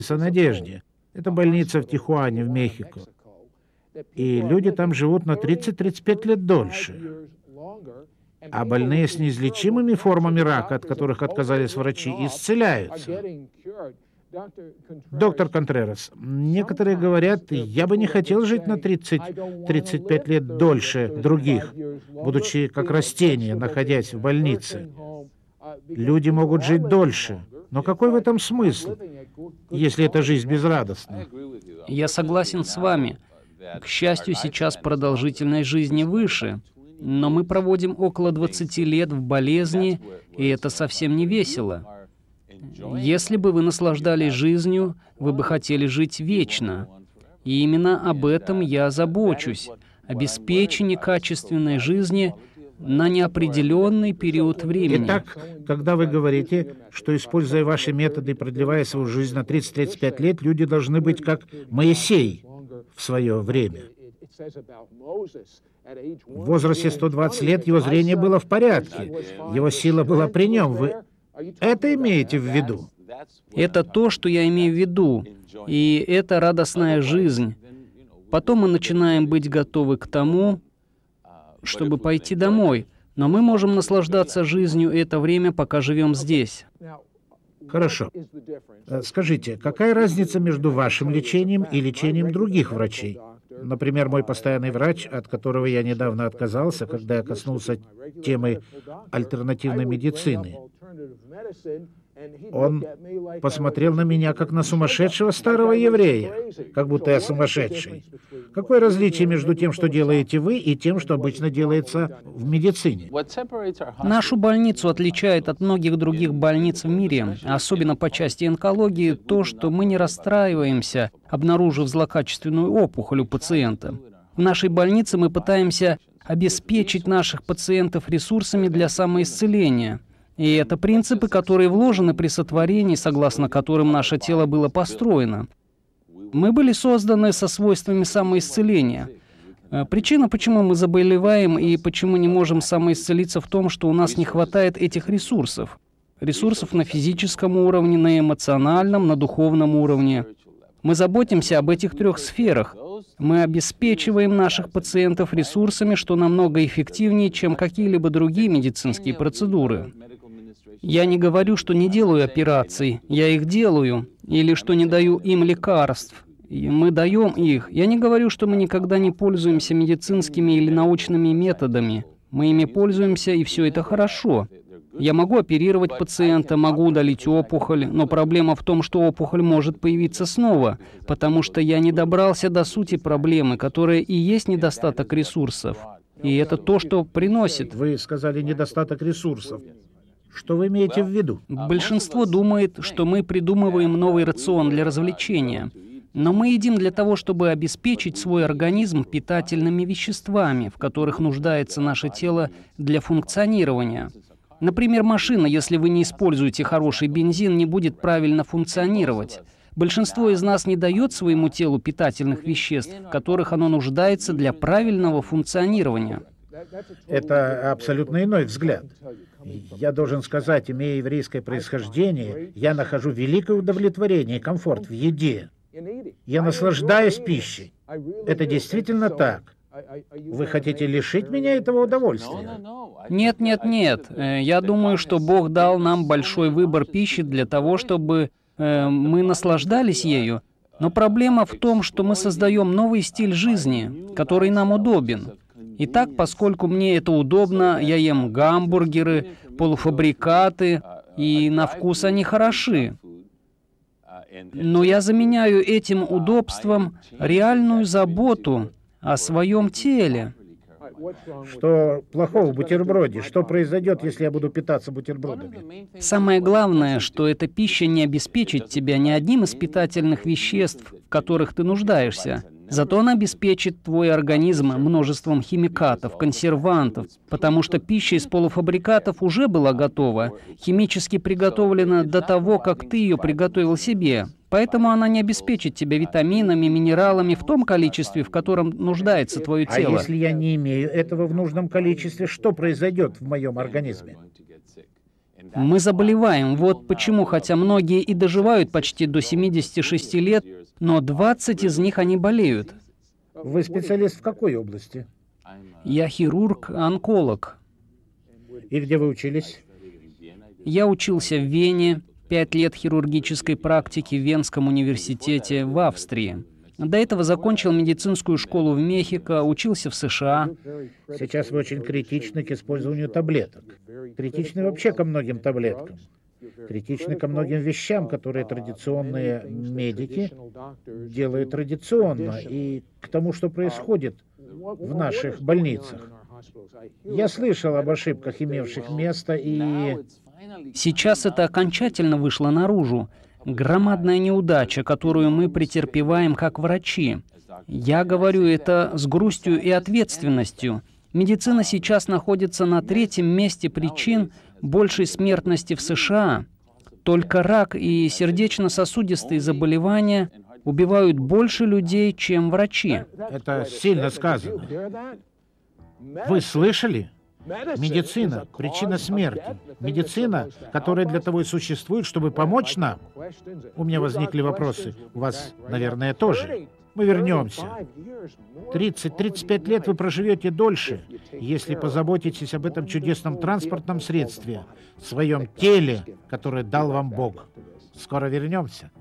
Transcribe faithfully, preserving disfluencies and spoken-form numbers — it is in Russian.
Надежде. Это больница в Тихуане, в Мехико. И люди там живут на тридцать-тридцать пять лет дольше. А больные с неизлечимыми формами рака, от которых отказались врачи, исцеляются. Доктор Контрерас, некоторые говорят, я бы не хотел жить на тридцать-тридцать пять лет дольше других, будучи как растение, находясь в больнице. Люди могут жить дольше. Но какой в этом смысл, если эта жизнь безрадостна? Я согласен с вами. К счастью, сейчас продолжительность жизни выше, но мы проводим около двадцати лет в болезни, и это совсем не весело. Если бы вы наслаждались жизнью, вы бы хотели жить вечно. И именно об этом я забочусь. Обеспечение качественной жизни на неопределенный период времени. Итак, когда вы говорите, что, используя ваши методы, продлевая свою жизнь на тридцать-тридцать пять лет, люди должны быть как Моисей в свое время. В возрасте сто двадцать лет его зрение было в порядке, его сила была при нем. Вы это имеете в виду? Это то, что я имею в виду, и это радостная жизнь. Потом мы начинаем быть готовы к тому, чтобы пойти домой, но мы можем наслаждаться жизнью это время, пока живем здесь. Хорошо. Скажите, какая разница между вашим лечением и лечением других врачей? Например, мой постоянный врач, от которого я недавно отказался, когда я коснулся темы альтернативной медицины. Он посмотрел на меня, как на сумасшедшего старого еврея, как будто я сумасшедший. Какое различие между тем, что делаете вы, и тем, что обычно делается в медицине? Нашу больницу отличает от многих других больниц в мире, особенно по части онкологии, то, что мы не расстраиваемся, обнаружив злокачественную опухоль у пациента. В нашей больнице мы пытаемся обеспечить наших пациентов ресурсами для самоисцеления. И это принципы, которые вложены при сотворении, согласно которым наше тело было построено. Мы были созданы со свойствами самоисцеления. Причина, почему мы заболеваем и почему не можем самоисцелиться, в том, что у нас не хватает этих ресурсов. Ресурсов на физическом уровне, на эмоциональном, на духовном уровне. Мы заботимся об этих трех сферах. Мы обеспечиваем наших пациентов ресурсами, что намного эффективнее, чем какие-либо другие медицинские процедуры. Я не говорю, что не делаю операций, я их делаю, или что не даю им лекарств. И мы даем их. Я не говорю, что мы никогда не пользуемся медицинскими или научными методами. Мы ими пользуемся, и все это хорошо. Я могу оперировать пациента, могу удалить опухоль, но проблема в том, что опухоль может появиться снова, потому что я не добрался до сути проблемы, которая и есть недостаток ресурсов. И это то, что приносит. Вы сказали недостаток ресурсов. Что вы имеете в виду? Большинство думает, что мы придумываем новый рацион для развлечения. Но мы едим для того, чтобы обеспечить свой организм питательными веществами, в которых нуждается наше тело для функционирования. Например, машина, если вы не используете хороший бензин, не будет правильно функционировать. Большинство из нас не дает своему телу питательных веществ, в которых оно нуждается для правильного функционирования. Это абсолютно иной взгляд. Я должен сказать, имея еврейское происхождение, я нахожу великое удовлетворение и комфорт в еде. Я наслаждаюсь пищей. Это действительно так. Вы хотите лишить меня этого удовольствия? Нет, нет, нет. Я думаю, что Бог дал нам большой выбор пищи для того, чтобы э, мы наслаждались ею. Но проблема в том, что мы создаем новый стиль жизни, который нам удобен. Итак, поскольку мне это удобно, я ем гамбургеры, полуфабрикаты, и на вкус они хороши. Но я заменяю этим удобством реальную заботу о своем теле. Что плохого в бутерброде? Что произойдет, если я буду питаться бутербродами? Самое главное, что эта пища не обеспечит тебя ни одним из питательных веществ, в которых ты нуждаешься. Зато она обеспечит твой организм множеством химикатов, консервантов, потому что пища из полуфабрикатов уже была готова, химически приготовлена до того, как ты ее приготовил себе. Поэтому она не обеспечит тебя витаминами, минералами в том количестве, в котором нуждается твое тело. А если я не имею этого в нужном количестве, что произойдет в моем организме? Мы заболеваем. Вот почему, хотя многие и доживают почти до семидесяти шести лет, но двадцать из них они болеют. Вы специалист в какой области? Я хирург-онколог. И где вы учились? Я учился в Вене, пять лет хирургической практики в Венском университете в Австрии. До этого закончил медицинскую школу в Мехико, учился в США. Сейчас вы очень критичны к использованию таблеток. Критичны вообще ко многим таблеткам. Критичны ко многим вещам, которые традиционные медики делают традиционно, и к тому, что происходит в наших больницах. Я слышал об ошибках, имевших место, и... Сейчас это окончательно вышло наружу. Громадная неудача, которую мы претерпеваем как врачи. Я говорю это с грустью и ответственностью. Медицина сейчас находится на третьем месте причин большей смертности в США. Только рак и сердечно-сосудистые заболевания убивают больше людей, чем врачи. Это сильно сказано. Вы слышали? Медицина – причина смерти. Медицина, которая для того и существует, чтобы помочь нам. У меня возникли вопросы. У вас, наверное, тоже. Мы вернемся. тридцать-тридцать пять лет вы проживете дольше, если позаботитесь об этом чудесном транспортном средстве, в своем теле, которое дал вам Бог. Скоро вернемся.